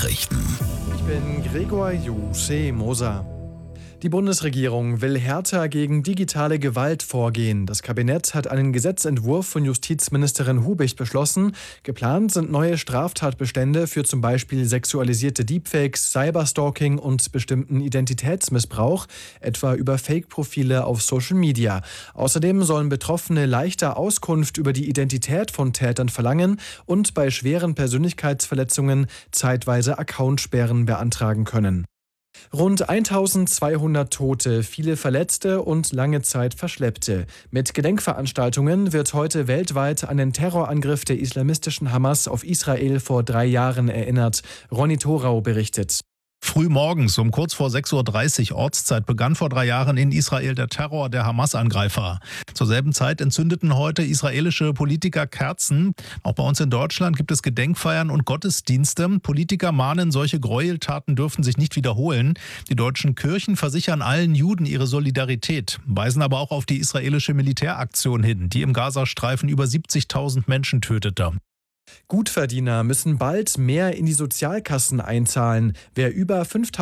Nachrichten. Ich bin Gregor Moser. Die Bundesregierung will härter gegen digitale Gewalt vorgehen. Das Kabinett hat einen Gesetzentwurf von Justizministerin Hubich beschlossen. Geplant sind neue Straftatbestände für zum Beispiel sexualisierte Deepfakes, Cyberstalking und bestimmten Identitätsmissbrauch, etwa über Fake-Profile auf Social Media. Außerdem sollen Betroffene leichter Auskunft über die Identität von Tätern verlangen und bei schweren Persönlichkeitsverletzungen zeitweise Accountsperren beantragen können. Rund 1200 Tote, viele Verletzte und lange Zeit Verschleppte. Mit Gedenkveranstaltungen wird heute weltweit an den Terrorangriff der islamistischen Hamas auf Israel vor 3 Jahren erinnert. Ronny Thorau berichtet. Früh morgens um kurz vor 6:30 Uhr Ortszeit begann vor 3 Jahren in Israel der Terror der Hamas-Angreifer. Zur selben Zeit entzündeten heute israelische Politiker Kerzen. Auch bei uns in Deutschland gibt es Gedenkfeiern und Gottesdienste. Politiker mahnen, solche Gräueltaten dürfen sich nicht wiederholen. Die deutschen Kirchen versichern allen Juden ihre Solidarität, weisen aber auch auf die israelische Militäraktion hin, die im Gazastreifen über 70.000 Menschen tötete. Gutverdiener müssen bald mehr in die Sozialkassen einzahlen. Wer über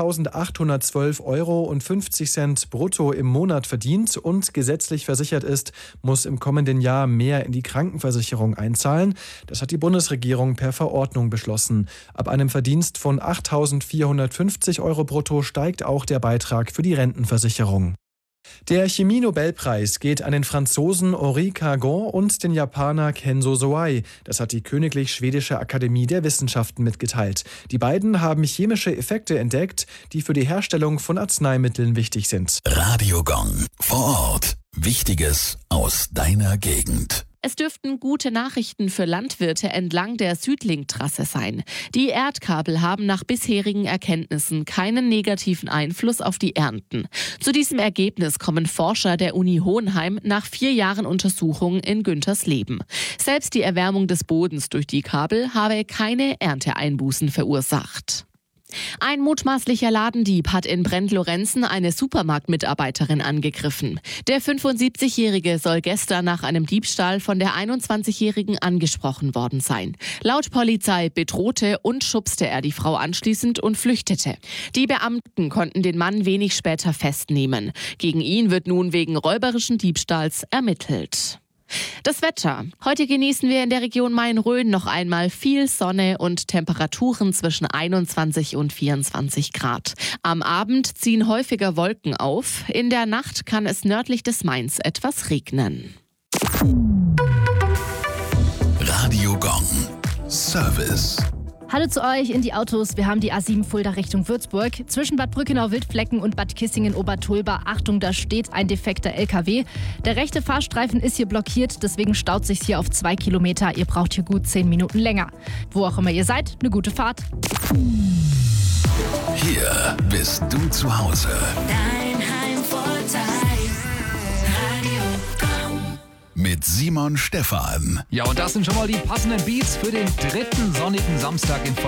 5.812,50 € brutto im Monat verdient und gesetzlich versichert ist, muss im kommenden Jahr mehr in die Krankenversicherung einzahlen. Das hat die Bundesregierung per Verordnung beschlossen. Ab einem Verdienst von 8.450 € brutto steigt auch der Beitrag für die Rentenversicherung. Der Chemie-Nobelpreis geht an den Franzosen Henri Cargon und den Japaner Kenzo Sawai. Das hat die Königlich Schwedische Akademie der Wissenschaften mitgeteilt. Die beiden haben chemische Effekte entdeckt, die für die Herstellung von Arzneimitteln wichtig sind. Radio Gong vor Ort. Wichtiges aus deiner Gegend. Es dürften gute Nachrichten für Landwirte entlang der Südlink-Trasse sein. Die Erdkabel haben nach bisherigen Erkenntnissen keinen negativen Einfluss auf die Ernten. Zu diesem Ergebnis kommen Forscher der Uni Hohenheim nach 4 Jahren Untersuchung in Güntersleben. Selbst die Erwärmung des Bodens durch die Kabel habe keine Ernteeinbußen verursacht. Ein mutmaßlicher Ladendieb hat in Brent-Lorenzen eine Supermarktmitarbeiterin angegriffen. Der 75-Jährige soll gestern nach einem Diebstahl von der 21-Jährigen angesprochen worden sein. Laut Polizei bedrohte und schubste er die Frau anschließend und flüchtete. Die Beamten konnten den Mann wenig später festnehmen. Gegen ihn wird nun wegen räuberischen Diebstahls ermittelt. Das Wetter. Heute genießen wir in der Region Main-Rhön noch einmal viel Sonne und Temperaturen zwischen 21 und 24 Grad. Am Abend ziehen häufiger Wolken auf. In der Nacht kann es nördlich des Mains etwas regnen. Radio Gong. Service. Hallo zu euch in die Autos. Wir haben die A7 Fulda Richtung Würzburg. Zwischen Bad Brückenau-Wildflecken und Bad Kissingen-Obertulba. Achtung, da steht ein defekter LKW. Der rechte Fahrstreifen ist hier blockiert, deswegen staut sich's hier auf 2 Kilometer. Ihr braucht hier gut 10 Minuten länger. Wo auch immer ihr seid, eine gute Fahrt. Hier bist du zu Hause. Dein Heimvorteil. Radio Gong. Mit Simon Stephan. Ja, und das sind schon mal die passenden Beats für den 3. sonnigen Samstag in